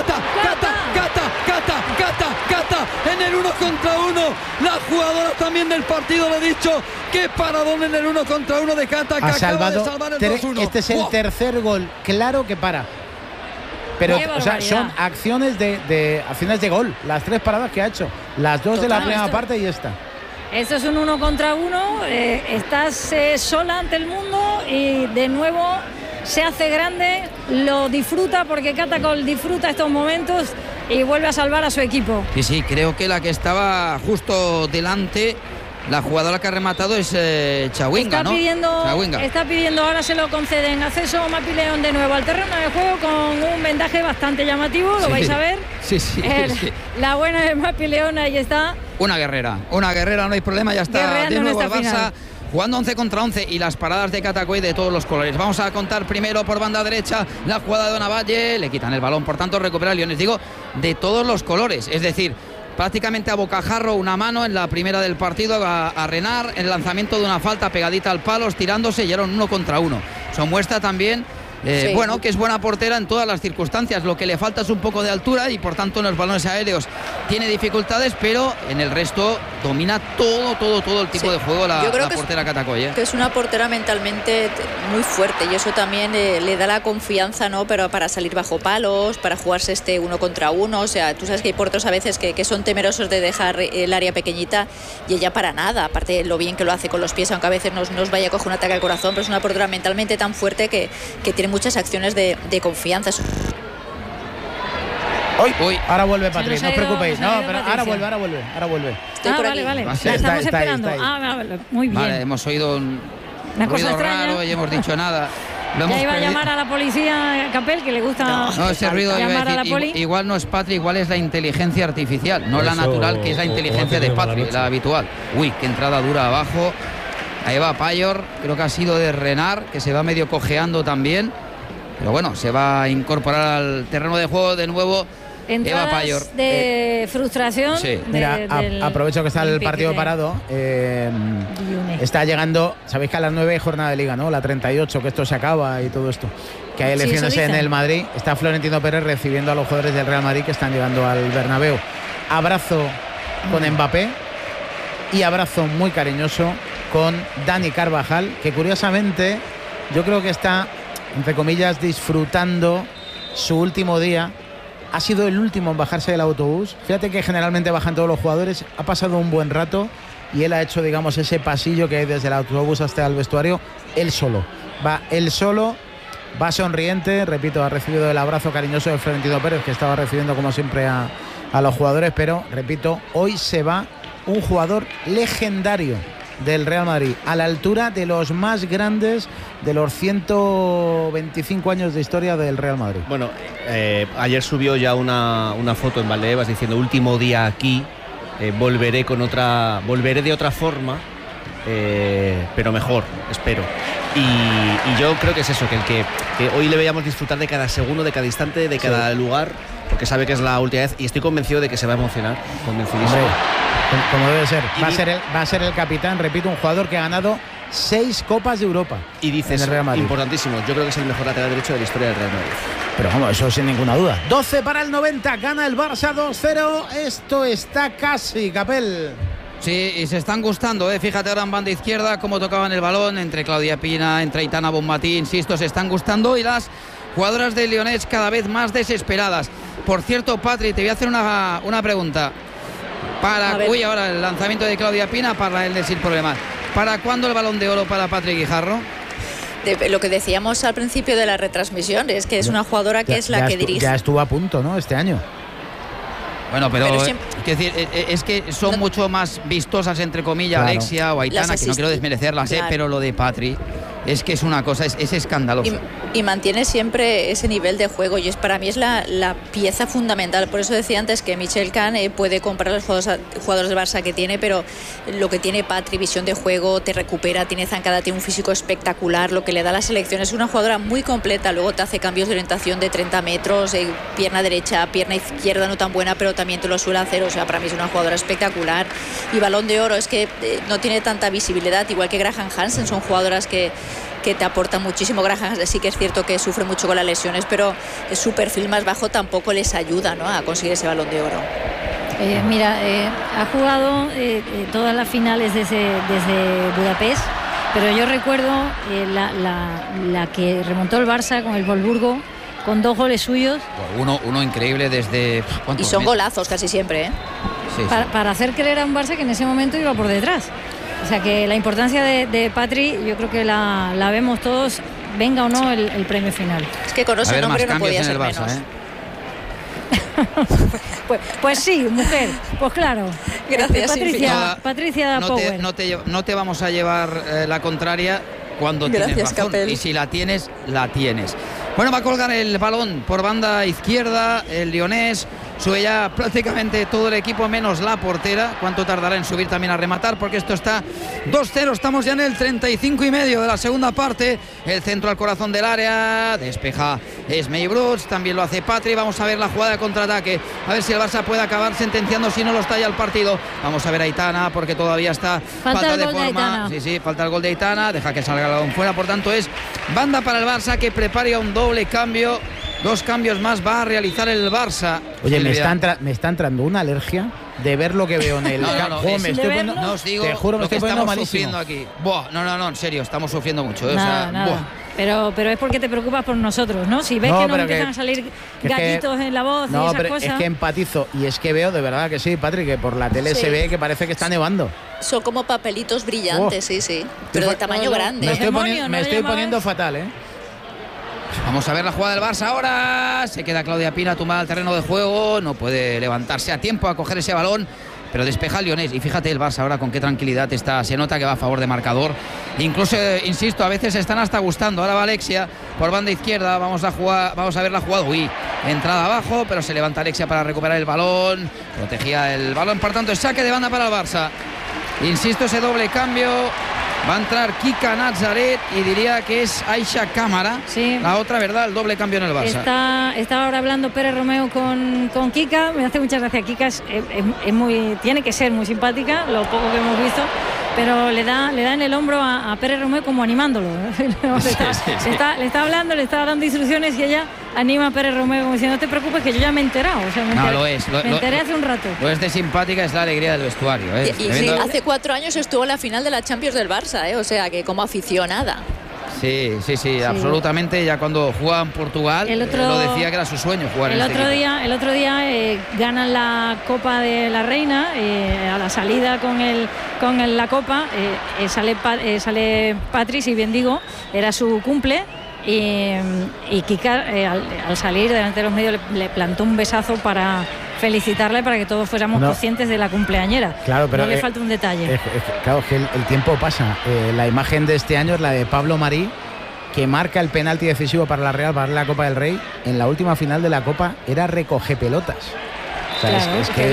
en el 1 contra 1. La jugadora también del partido, le he dicho, qué paradón en el 1 contra 1 de Cata, que acaba de salvar el 2-1. Este es el tercer gol claro que para. Pero, o sea, son acciones de gol. Las 3 paradas que ha hecho. Las 2 de la primera parte y esta. Esto es un 1 contra 1. Estás sola ante el mundo y de nuevo se hace grande. Lo disfruta porque Catacol disfruta estos momentos y vuelve a salvar a su equipo. Sí, creo que la que estaba justo delante, la jugadora que ha rematado es Chawinga, ¿no? Está pidiendo, ahora se lo conceden, acceso Mapi León de nuevo al terreno de juego con un vendaje bastante llamativo, lo vais a ver. Sí. La buena de Mapi León, ahí está. Una guerrera, no hay problema, ya está de nuevo el Barça jugando 11 contra 11 y las paradas de Catacoy de todos los colores. Vamos a contar primero por banda derecha la jugada de Donavalle, le quitan el balón, por tanto recupera Liones, digo, de todos los colores, es decir, prácticamente a bocajarro, una mano en la primera del partido a Renard, el lanzamiento de una falta pegadita al palo, estirándose y era un 1 contra 1. Eso muestra también que es buena portera en todas las circunstancias. Lo que le falta es un poco de altura y por tanto en los balones aéreos tiene dificultades, pero en el resto domina todo el tipo de juego la portera Catacoy. Que es una portera mentalmente muy fuerte y eso también le da la confianza, ¿no? Pero para salir bajo palos, para jugarse este 1 contra 1. O sea, tú sabes que hay porteros a veces que son temerosos de dejar el área pequeñita y ella para nada. Aparte lo bien que lo hace con los pies, aunque a veces nos vaya a coger un ataque al corazón, pero es una portera mentalmente tan fuerte que tiene muchas acciones de confianza. Uy, ahora vuelve Patrick, no os preocupéis. No, pero ahora vuelve. Estoy por aquí. Vale. La estamos esperando. Vale, muy bien. Vale, hemos oído un ruido raro y hemos dicho nada. Ya iba a llamar a la policía, Capel, que le gusta. No, ese ruido iba a decir, igual no es Patrick, igual es la inteligencia artificial, no la natural, que es la inteligencia de Patrick, la habitual. Uy, qué entrada dura abajo. A Eva Payor, creo que ha sido de Renard, que se va medio cojeando también. Pero bueno, se va a incorporar al terreno de juego de nuevo Eva Payor. De frustración. Sí. Mira, aprovecho que está el partido parado. Está llegando, sabéis que a las 9 hay jornada de liga, ¿no? La 38, que esto se acaba y todo esto. Que hay elecciones en el Madrid. Está Florentino Pérez recibiendo a los jugadores del Real Madrid que están llegando al Bernabéu. Abrazo con Mbappé y abrazo muy cariñoso con Dani Carvajal, que curiosamente yo creo que está, entre comillas, disfrutando su último día. Ha sido el último en bajarse del autobús. Fíjate que generalmente bajan todos los jugadores. Ha pasado un buen rato y él ha hecho, digamos, ese pasillo que hay desde el autobús hasta el vestuario, él solo. Va sonriente, repito, ha recibido el abrazo cariñoso de Florentino Pérez, que estaba recibiendo como siempre a los jugadores, pero, repito, hoy se va un jugador legendario del Real Madrid, a la altura de los más grandes de los 125 años de historia del Real Madrid. Bueno, ayer subió ya una foto en Valdebebas diciendo último día aquí, volveré de otra forma, pero mejor, espero. Y yo creo que es eso, que hoy le veamos disfrutar de cada segundo, de cada instante, de cada lugar, porque sabe que es la última vez y estoy convencido de que se va a emocionar, convencidísimo. Como debe ser. Va a ser el capitán, repito, un jugador que ha ganado 6 Copas de Europa. Y dices, importantísimo, yo creo que es el mejor lateral derecho de la historia del Real Madrid. Pero vamos, eso sin ninguna duda. 12 para el 90, gana el Barça 2-0. Esto está casi, Capel. Sí, y se están gustando, fíjate ahora en banda izquierda cómo tocaban el balón entre Claudia Pina, entre Aitana Bonmatí, insisto, se están gustando y las jugadoras de Lioness cada vez más desesperadas. Por cierto, Patri, te voy a hacer una pregunta. Ahora el lanzamiento de Claudia Pina para él sin problemas. ¿Para cuándo el Balón de Oro para Patrick Guijarro? Lo que decíamos al principio de la retransmisión es que es una jugadora que es la que dirige. Ya estuvo a punto, ¿no? Este año. Bueno, pero es que son mucho más vistosas, entre comillas, claro. Alexia o Aitana, que no quiero desmerecerlas, pero lo de Patri es que es una cosa, es escandaloso. Y mantiene siempre ese nivel de juego, y para mí es la pieza fundamental. Por eso decía antes que Michel Can puede comprar los jugadores del Barça que tiene, pero lo que tiene Patri, visión de juego, te recupera, tiene zancada, tiene un físico espectacular, lo que le da a la selección. Es una jugadora muy completa, luego te hace cambios de orientación de 30 metros, pierna derecha, pierna izquierda no tan buena, pero también te lo suele hacer. O sea, para mí es una jugadora espectacular. Y Balón de Oro es que no tiene tanta visibilidad, igual que Graham Hansen, son jugadoras que te aportan muchísimo. Graham sí que es cierto que sufre mucho con las lesiones, pero su perfil más bajo tampoco les ayuda, ¿no?, a conseguir ese Balón de Oro. Ha jugado todas las finales desde Budapest, pero yo recuerdo la que remontó el Barça con el Wolfsburgo, con 2 goles suyos. Uno increíble desde... Y son golazos casi siempre, ¿eh? Sí, para hacer creer a un Barça que en ese momento iba por detrás. O sea que la importancia de Patri, yo creo que la vemos todos, venga o no el premio final. Es que con ese nombre no podía ser Barça, menos. Pues sí, mujer, pues claro. Gracias, Patricia Power. No te vamos a llevar la contraria cuando tienes razón. Capel. Y si la tienes, la tienes. Bueno, va a colgar el balón por banda izquierda el Lyonnais. Sube ya prácticamente todo el equipo menos la portera. ¿Cuánto tardará en subir también a rematar? Porque esto está 2-0. Estamos ya en el 35,5 de la segunda parte. El centro al corazón del área. Despeja Esmei Brooks. También lo hace Patri. Vamos a ver la jugada de contraataque. A ver si el Barça puede acabar sentenciando. Si no lo está ya el partido. Vamos a ver a Aitana porque todavía está falta de forma. Sí, falta el gol de Aitana. Deja que salga el balón fuera. Por tanto es banda para el Barça que prepara un doble cambio. 2 cambios más va a realizar el Barça. Oye, me está entrando una alergia de ver lo que veo en el campo. No os digo, te juro, me lo que estoy estamos malísimo. sufriendo aquí. No, en serio, estamos sufriendo mucho. Nada. Pero es porque te preocupas por nosotros, ¿no? Si ves que nos empiezan a salir gallitos en la voz y esas cosas. Es que empatizo y es que veo, de verdad que sí, Patrick, que por la tele se ve que parece que está nevando. Son como papelitos brillantes, sí. Pero de tamaño grande. Me estoy poniendo fatal, ¿eh? Vamos a ver la jugada del Barça ahora. Se queda Claudia Pina tumbada al terreno de juego. No puede levantarse a tiempo a coger ese balón, pero despeja el Lyonnais. Y fíjate el Barça ahora con qué tranquilidad está. Se nota que va a favor de marcador. Incluso, insisto, a veces están hasta gustando. Ahora va Alexia por banda izquierda. Vamos a ver la jugada. Entrada abajo, pero se levanta Alexia para recuperar el balón. Protegía el balón, por tanto, saque de banda para el Barça. Insisto, ese doble cambio. Va a entrar Kika Nazaret y diría que es Aisha Cámara. Sí. La otra, ¿verdad? El doble cambio en el Barça. Está ahora hablando Pérez Romeu con Kika. Me hace mucha gracia. Kika tiene que ser muy simpática, lo poco que hemos visto, pero le da en el hombro a Pérez Romeu como animándolo. Le está hablando, le está dando instrucciones y ella anima a Pérez Romeu como diciendo: no te preocupes que yo ya me he enterado. O sea, me enteré hace un rato. Lo es de simpática, es la alegría del vestuario. Y sí, hace 4 años estuvo en la final de la Champions del Barça, o sea que como aficionada. Sí, absolutamente. Ya cuando jugaba en Portugal lo decía que era su sueño jugar el otro día ganan la Copa de la Reina. A la salida con la Copa sale Patri, si bien digo, era su cumple. Y Kika al salir delante de los medios le plantó un besazo para felicitarle, para que todos fuéramos conscientes de la cumpleañera. Claro, pero no le falta un detalle. Claro, que el tiempo pasa. La imagen de este año es la de Pablo Marí, que marca el penalti decisivo para la Real, para la Copa del Rey. En la última final de la Copa era recoge pelotas. O sea,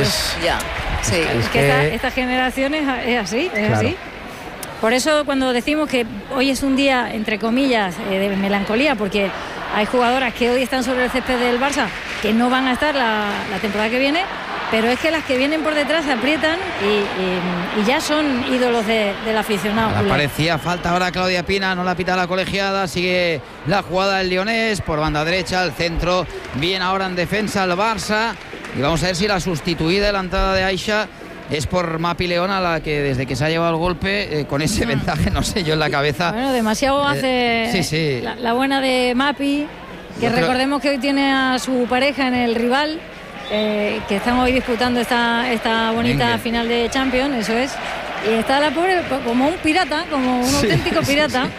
claro, esta generación es así. Por eso cuando decimos que hoy es un día, entre comillas, de melancolía, porque hay jugadoras que hoy están sobre el césped del Barça que no van a estar la temporada que viene, pero es que las que vienen por detrás se aprietan y ya son ídolos del aficionado. Parecía falta ahora Claudia Pina, no la pita la colegiada, sigue la jugada del Lyonnais por banda derecha, el centro, bien ahora en defensa el Barça, y vamos a ver si la sustituida de la entrada de Aisha es por Mapi León, a la que desde que se ha llevado el golpe con ese vendaje, no sé yo, en la cabeza. Bueno, demasiado hace la buena de Mapi, que recordemos que hoy tiene a su pareja en el rival, que están hoy disputando esta bonita final de Champions, eso es. Y está la pobre como un pirata, como un auténtico pirata.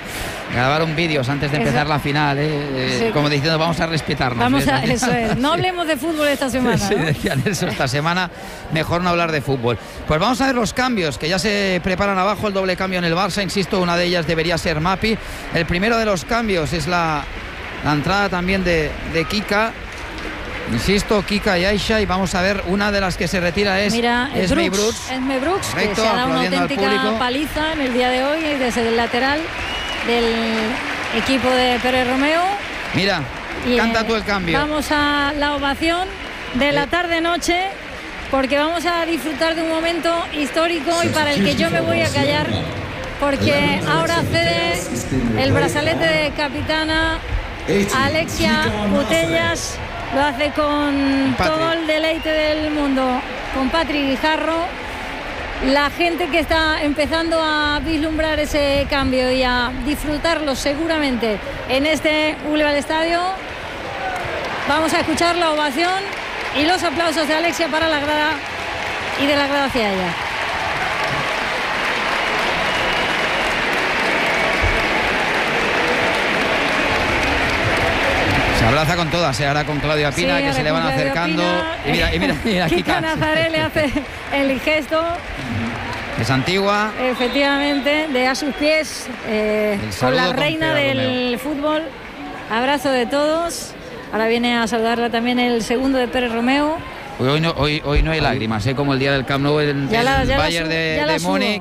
Grabaron vídeos antes de empezar la final, Sí. como diciendo vamos a respetarnos. Eso es. No hablemos de fútbol esta semana. Sí, ¿no? decían eso esta semana, mejor no hablar de fútbol. Pues vamos a ver los cambios, que ya se preparan abajo, el doble cambio en el Barça, insisto, una de ellas debería ser Mapi. El primero de los cambios es la entrada también de Kika. Insisto, Kika y Aisha, y vamos a ver, una de las que se retira es Esme Brooks. Esme Brooks, que Correcto, se ha dado una aplaudiendo al auténtica público. paliza en el día de hoy desde el lateral del equipo de Pérez Romeo. Mira, Y, canta tú el cambio. Vamos a la ovación de la tarde-noche, porque vamos a disfrutar de un momento histórico y para el que yo me voy a callar, porque ahora cede el brazalete de capitana Alexia Putellas. Lo hace con todo el deleite del mundo, con Patrick Guijarro. La gente que está empezando a vislumbrar ese cambio y a disfrutarlo seguramente en este Boulevard Estadio. Vamos a escuchar la ovación y los aplausos de Alexia para la grada y de la grada hacia ella. Se abraza con todas, ahora con Claudia Pina, Sí, que se le van con Claudia acercando. Pina. Y mira, Kika Kika. Nazaré le hace el gesto, Es antigua. efectivamente, de a sus pies, con saludo la con reina Pérez del fútbol. Abrazo de todos. Ahora viene a saludarla también el segundo de Pérez Romeo. Hoy no hay lágrimas, como el día del Camp Nou en Ya el la Bayern ya la de subo. Múnich.